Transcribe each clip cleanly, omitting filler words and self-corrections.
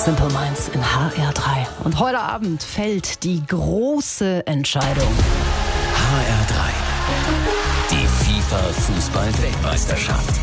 Simple Minds in HR3. Und heute Abend fällt die große Entscheidung. HR3. Die FIFA-Fußball-Weltmeisterschaft.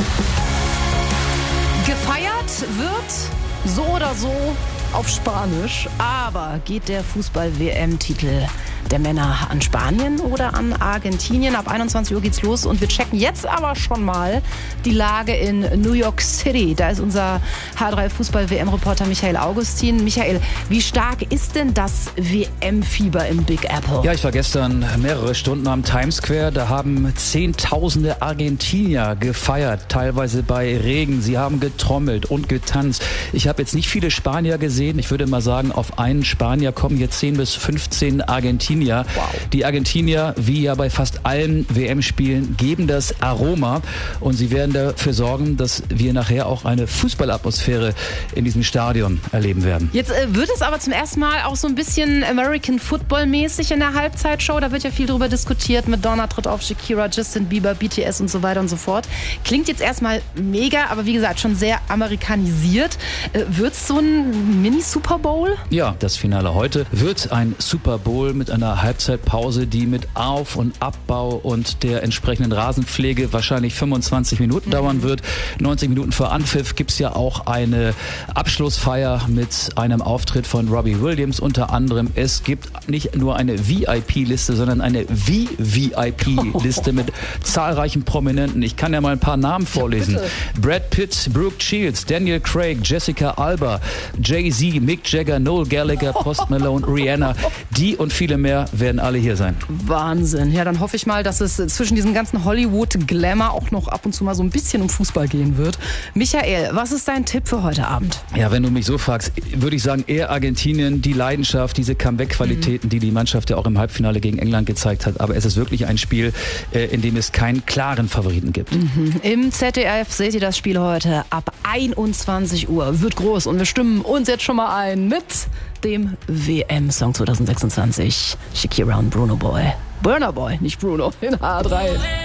Gefeiert wird so oder so auf Spanisch, aber geht der Fußball-WM-Titel der Männer an Spanien oder an Argentinien? Ab 21 Uhr geht's los und wir checken jetzt aber schon mal die Lage in New York City. Da ist unser H3-Fußball-WM-Reporter Michael Augustin. Michael, wie stark ist denn das WM-Fieber im Big Apple? Ja, ich war gestern mehrere Stunden am Times Square. Da haben Zehntausende Argentinier gefeiert, teilweise bei Regen. Sie haben getrommelt und getanzt. Ich habe jetzt nicht viele Spanier gesehen. Ich würde mal sagen, auf einen Spanier kommen jetzt 10 bis 15 Argentinier. Wow. Die Argentinier, wie ja bei fast allen WM-Spielen, geben das Aroma und sie werden dafür sorgen, dass wir nachher auch eine Fußballatmosphäre in diesem Stadion erleben werden. Jetzt wird es aber zum ersten Mal auch so ein bisschen American Football-mäßig in der Halbzeitshow. Da wird ja viel drüber diskutiert. Madonna tritt auf, Shakira, Justin Bieber, BTS und so weiter und so fort. Klingt jetzt erstmal mega, aber wie gesagt, schon sehr amerikanisiert. Wird es so ein Mini-Super Bowl? Ja, das Finale heute wird ein Super Bowl mit einer Halbzeitpause, die mit Auf- und Abbau und der entsprechenden Rasenpflege wahrscheinlich 25 Minuten dauern wird. 90 Minuten vor Anpfiff gibt es ja auch eine Abschlussfeier mit einem Auftritt von Robbie Williams unter anderem. Es gibt nicht nur eine VIP-Liste, sondern eine VVIP-Liste mit zahlreichen Prominenten. Ich kann ja mal ein paar Namen vorlesen. Ja, Brad Pitt, Brooke Shields, Daniel Craig, Jessica Alba, Jay-Z, Mick Jagger, Noel Gallagher, Post Malone, Rihanna. Die und viele mehr werden alle hier sein. Wahnsinn. Ja, dann hoffe ich mal, dass es zwischen diesem ganzen Hollywood-Glamour auch noch ab und zu mal so ein bisschen um Fußball gehen wird. Michael, was ist dein Tipp für heute Abend? Ja, wenn du mich so fragst, würde ich sagen, eher Argentinien, die Leidenschaft, diese Comeback-Qualitäten, die die Mannschaft ja auch im Halbfinale gegen England gezeigt hat. Aber es ist wirklich ein Spiel, in dem es keinen klaren Favoriten gibt. Im ZDF seht ihr das Spiel heute ab 21 Uhr. Wird groß und wir stimmen uns jetzt schon mal ein mit dem WM-Song 2026. Shakira und Burna Boy, nicht Bruno, in H3.